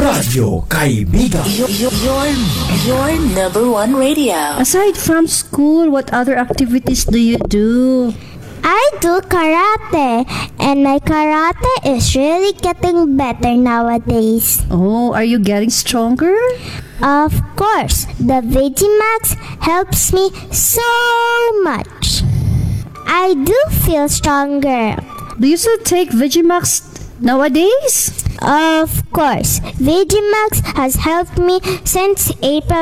Radyo Kaibigan. Your number one radio. Aside from school, what other activities do you do? I do karate, and my karate is really getting better nowadays. Oh, are you getting stronger? Of course, the Vegimax helps me so much. I do feel stronger. Do you still take Vegimax nowadays? Of course, Vegimax has helped me since April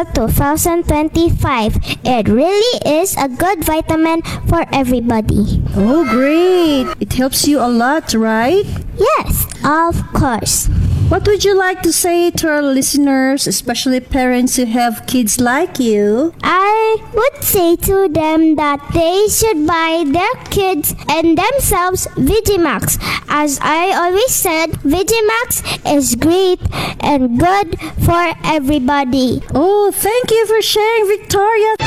2025. It really is a good vitamin for everybody. Oh, great. It helps you a lot, right? Yes, of course. What would you like to say to our listeners, especially parents who have kids like you? I would say to them that they should buy their kids and themselves Vegimax. As I always said, Vegimax is great and good for everybody. Oh, thank you for sharing, Victoria.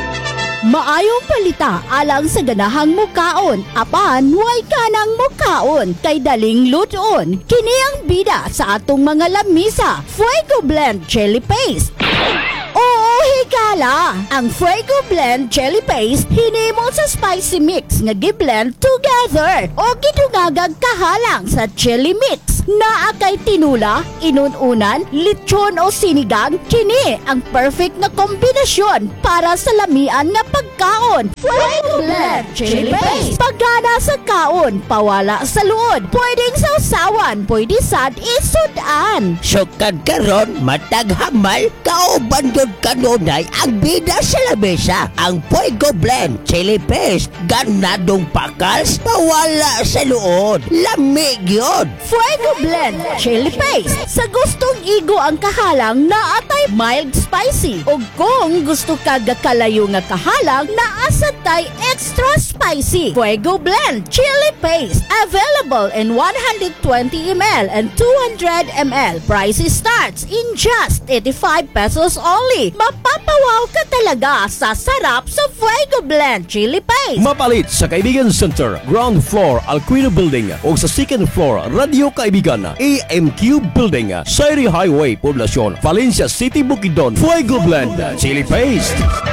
Maayong balita alang sa ganahang mukaon, apan way kanang mukaon kay daling luton. Kini ang bida sa atong mga lamisa, Fuego Blend Chili Paste. Oo, higala! Ang Fuego Blend Chili Paste hinimo sa spicy mix nga gi-blend together o gidungagag kahalang sa chili mix. Naa kay tinula, inununan, lechon o sinigang, kini ang perfect na kombinasyon para sa lamian nga pagkaon. Fuego Blend Chili Paste. Pagana sa kaon, pawala sa luod. Pwedeng sausawan, pwede sad isudan. Sukad karon matag hamal kauban gyud kanunay ang bida sa lamesa. Ang Fuego Blend Chili Paste ganadong pakals pawala sa luod. Lamig yun. Fuego Blend Chili Paste. Sa gustong igo ang kahalang na atay mild spicy. O kung gusto ka gakalayo nga kahalang na asatay extra spicy. Fuego Blend Chili Paste. Available in 120 ml and 200 ml. Price starts in just 85 pesos only. Mapapawaw ka talaga sa sarap sa Fuego Blend Chili Paste. Mapalit sa Kaibigan Center, ground floor, Alquino Building o sa second floor, Radio Kaibigan, AMQ Building, Sairi Highway, Poblacion, Valencia City, Bukidnon. Fuego Blend Chili Paste.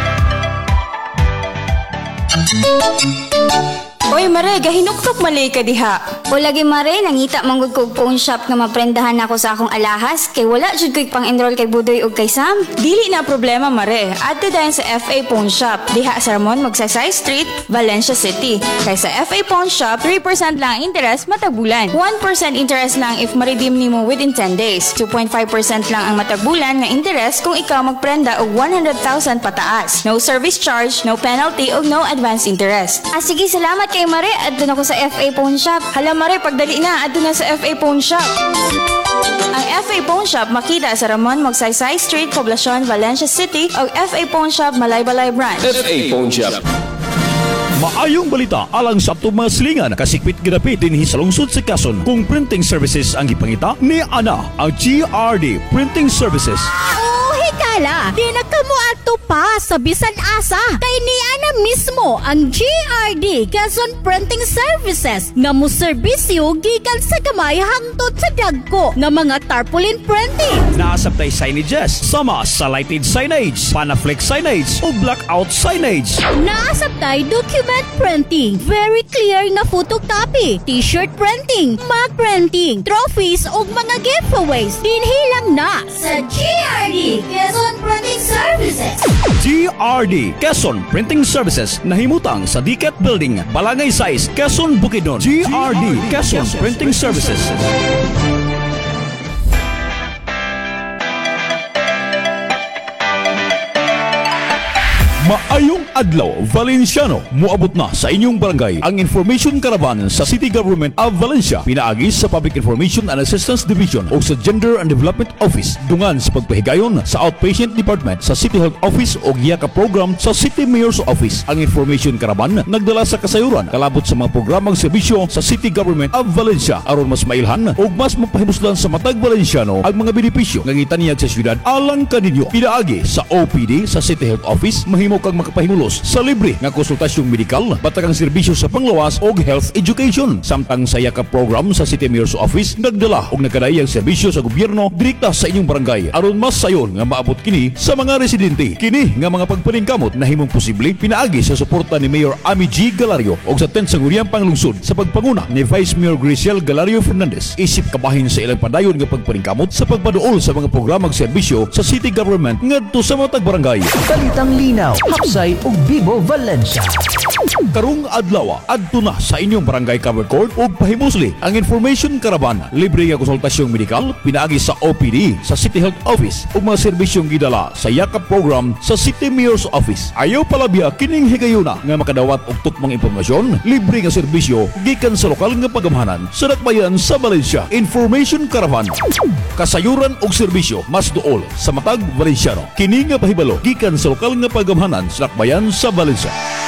Oy Mare, gahinuktok malay ka diha. O lagi Mare, nangita manggod ko phone shop nga maprendahan ako sa akong alahas kay wala jud ko'y pang-enroll kay Budoy ug kay Sam. Dili na problema Mare. Adto dayon sa FA Pawn Shop diha sa Ramon Magsaysay Street, Valencia City. Kay sa FA Pawn Shop, 3% lang ang interest matag bulan. 1% interest lang if ma-redeem nimo within 10 days. 2.5% lang ang matag bulan nga interest kung ikaw magprenda og 100,000 pataas. No service charge, no penalty ug no advance interest. Sige, salamat kay Mare. Adto na ko sa FA Pawn Shop. Hala Mare, pagdali na adto na sa FA Pawn Shop. Ang FA Pawn Shop makita sa Ramon Magsaysay Street, Poblacion, Valencia City o FA Pawn Shop Malaybalay Branch. FA Pawn Shop. Maayong balita alang sa atong mga silingan kasikpit ginapit dinhi sa lungsod sa Quezon kung printing services ang ipangita ni Ana ang GRD Printing Services. Higala, di na kamo ato pa sa bisan asa. Kay niya na mismo ang GRD Quezon Printing Services nga mo serbisyo gikan sa gamay hangtod sa dagko nga mga tarpaulin printing. Naasabtay signages sama sa lighted signage, panaflex signage o blackout signage. Naasabtay document printing, very clear nga photocopy, t-shirt printing, mug printing, trophies ug mga giveaways. Dinhi lang na sa GRD Quezon Printing Services. GRD Quezon Printing Services nahimutang sa Diket Building, Balangay Size, Quezon, Bukidnon. GRD Quezon Printing Services. Maayong adlaw, Valenciano. Muabot na sa inyong barangay ang Information Caravan sa City Government of Valencia. Pinaagi sa Public Information and Assistance Division o sa Gender and Development Office. Dungan sa pagpahigayon sa Outpatient Department sa City Health Office o giyaka program sa City Mayor's Office. Ang Information Caravan nagdala sa kasayuran kalabot sa mga programang serbisyo sa City Government of Valencia aron mas mailhan o mas mapahimuslan sa matag Valenciano ang mga benepisyo nga gitaniyag sa syudad alang kaninyo. Pinaagi sa OPD sa City Health Office mahimo kang makapahimulos pulos sa libre nga konsultasyong medikal, batagang serbisyo sa panglawas o health education. Samtang sa yakap program sa City Mayor's Office nagdala og nagkadaiyang serbisyo sa gobyerno direkta sa inyong barangay aron mas sayon nga maabot kini sa mga residente. Kini nga mga pagpaningkamot na himong posible pinaagi sa suporta ni Mayor Ami G. Galario o sa 10 sangguniang panglungsod sa pagpanguna ni Vice Mayor Griciel Galario Fernandez. Isip kabahin sa ilang padayon nga pagpaningkamot sa pagpaduol sa mga programang serbisyo sa city government ngadto sa mga tagbarangay. Balitang linaw, hapsay ug Bibo Valencia. Karong adlaw adto na sa inyong barangay covered court ug pahimusli ang information caravan, libre nga konsultasyong medikal pinaagi sa OPD sa City Health Office ug mga serbisyong gidala sa yakap program sa City Mayor's Office. Ayaw palabya kining higayuna nga makadawat og tukmang impormasyon, libre nga serbisyo gikan sa lokal nga pagamhanan sa dakbayan sa Valencia. Information caravan, kasayuran og serbisyo mas duol sa matag Valenciano. Kini nga pahibalo gikan sa lokal nga pagamhanan sa dakbayan sa Valencia.